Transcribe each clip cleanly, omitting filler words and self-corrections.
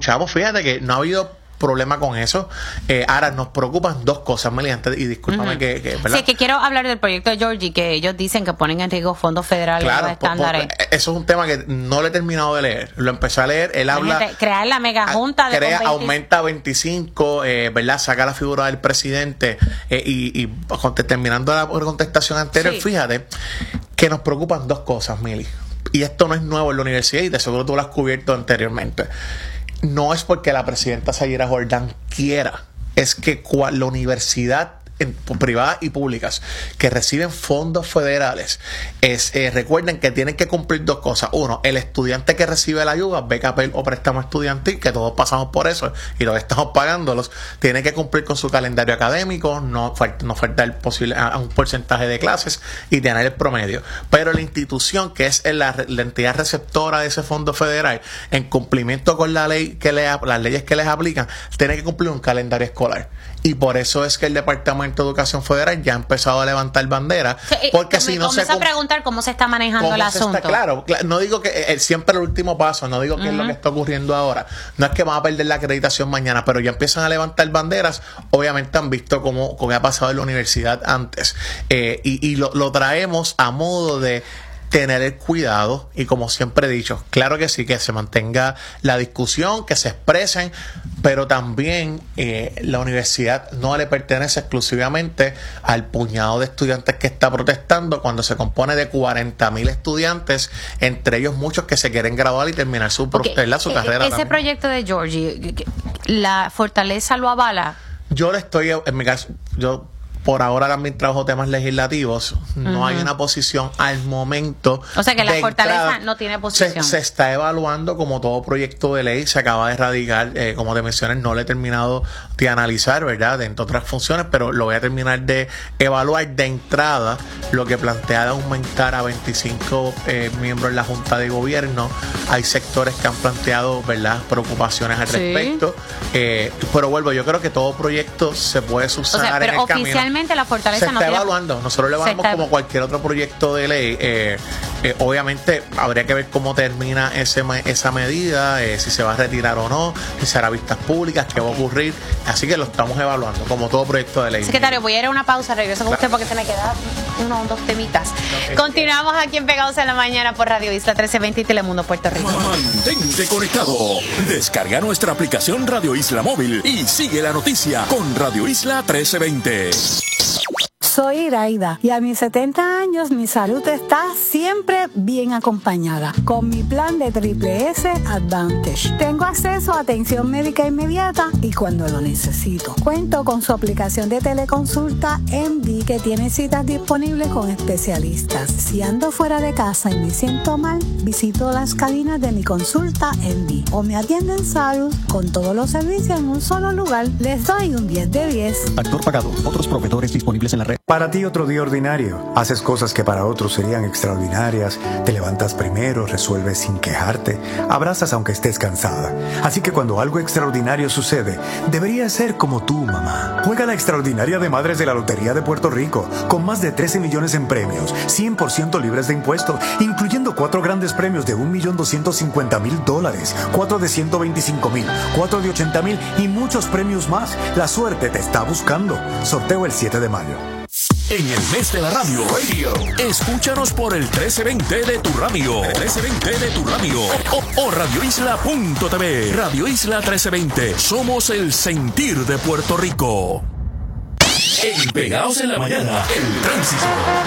escuchamos. Fíjate que no ha habido problema con eso. Ahora nos preocupan dos cosas, Meli, y discúlpame ¿verdad? Sí, es que quiero hablar del proyecto de Georgie, que ellos dicen que ponen en riesgo fondos federales, claro, los estándares. Eso es un tema que no lo he terminado de leer. Lo empecé a leer. Él habla... crear la mega junta de aumenta 25, ¿verdad? Saca la figura del presidente y terminando la contestación anterior, fíjate que nos preocupan dos cosas, Mili. Y esto no es nuevo en la universidad y de seguro tú lo has cubierto anteriormente. No es porque la presidenta Sayira Jordán quiera, es que la universidad privadas y públicas que reciben fondos federales recuerden que tienen que cumplir dos cosas. Uno, el estudiante que recibe la ayuda, beca o préstamo estudiantil, que todos pasamos por eso y lo estamos pagándolos, tiene que cumplir con su calendario académico, no faltar a un porcentaje de clases y tener el promedio. Pero la institución, que es la entidad receptora de ese fondo federal, en cumplimiento con la ley las leyes que les aplican, tiene que cumplir un calendario escolar. Y por eso es que el Departamento de Educación Federal ya ha empezado a levantar bandera, porque si no se... Vamos a preguntar cómo se está manejando el asunto. Claro, no digo que siempre el último paso, no digo que es lo que está ocurriendo ahora. No es que van a perder la acreditación mañana, pero ya empiezan a levantar banderas. Obviamente han visto cómo ha pasado en la universidad antes. Y lo traemos a modo de tener el cuidado y, como siempre he dicho, claro que sí, que se mantenga la discusión, que se expresen, pero también la universidad no le pertenece exclusivamente al puñado de estudiantes que está protestando, cuando se compone de 40,000 estudiantes, entre ellos muchos que se quieren graduar y terminar su carrera. Ese también. Proyecto de Georgie, ¿la fortaleza lo avala? Yo le estoy, en mi caso, por ahora también trabajo temas legislativos, no hay una posición al momento. O sea que la fortaleza no tiene posición. Se está evaluando como todo proyecto de ley, se acaba de radicar, como te mencioné, no lo he terminado de analizar, ¿verdad? Entre otras funciones, pero lo voy a terminar de evaluar. De entrada, lo que plantea de aumentar a 25 miembros en la Junta de Gobierno. Hay sectores que han planteado, ¿verdad?, preocupaciones al respecto. Pero vuelvo, yo creo que todo proyecto se puede subsanar en el camino. La fortaleza se está evaluando. Nosotros lo evaluamos como cualquier otro proyecto de ley. Obviamente habría que ver cómo termina esa medida, si se va a retirar o no, si será vistas públicas, qué va a ocurrir. Así que lo estamos evaluando como todo proyecto de ley. Secretario, voy a ir a una pausa, regreso con usted porque se me quedan uno o dos temitas. Continuamos aquí en Pegados en la Mañana por Radio Isla 1320 y Telemundo Puerto Rico. Mantente conectado. Descarga nuestra aplicación Radio Isla Móvil y sigue la noticia con Radio Isla 1320. Soy Iraida y a mis 70 años mi salud está siempre bien acompañada con mi plan de Triple S Advantage. Tengo acceso a atención médica inmediata y cuando lo necesito. Cuento con su aplicación de teleconsulta MD que tiene citas disponibles con especialistas. Si ando fuera de casa y me siento mal, visito las cabinas de mi consulta MD o me atienden salud con todos los servicios en un solo lugar. Les doy un 10 de 10. Factor pagado. Otros proveedores disponibles en la red. Para ti otro día ordinario. Haces cosas que para otros serían extraordinarias. Te levantas primero, resuelves sin quejarte, abrazas aunque estés cansada. Así que cuando algo extraordinario sucede, deberías ser como tú, mamá. Juega la extraordinaria de Madres de la Lotería de Puerto Rico, con más de 13 millones en premios, 100% libres de impuestos, incluyendo 4 grandes premios de $1,250,000, 4 de $125,000, 4 de $80,000 y muchos premios más. La suerte te está buscando. Sorteo el 7 de mayo. En el mes de la radio, escúchanos por el 1320 de tu radio, 1320 de tu radio o radioisla.tv. Radio Isla 1320, somos el sentir de Puerto Rico. En Pegados en la Mañana, el tránsito.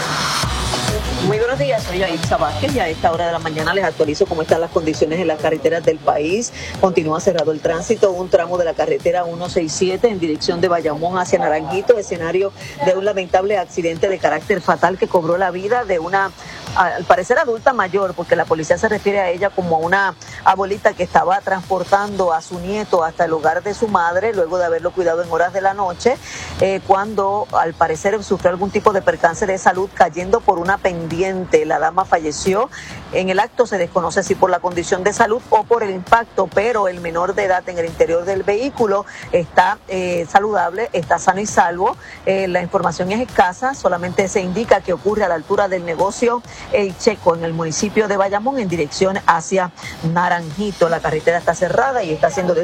Muy buenos días, soy Yaitza Vázquez y a esta hora de la mañana les actualizo cómo están las condiciones en las carreteras del país. Continúa cerrado el tránsito, un tramo de la carretera 167 en dirección de Bayamón hacia Naranjito, escenario de un lamentable accidente de carácter fatal que cobró la vida de una, al parecer adulta mayor, porque la policía se refiere a ella como a una abuelita que estaba transportando a su nieto hasta el hogar de su madre luego de haberlo cuidado en horas de la noche, cuando al parecer sufrió algún tipo de percance de salud cayendo por una pendiente. La dama falleció. En el acto se desconoce si por la condición de salud o por el impacto, pero el menor de edad en el interior del vehículo está saludable, está sano y salvo. La información es escasa, solamente se indica que ocurre a la altura del negocio El Checo en el municipio de Bayamón en dirección hacia Naranjito. La carretera está cerrada y está siendo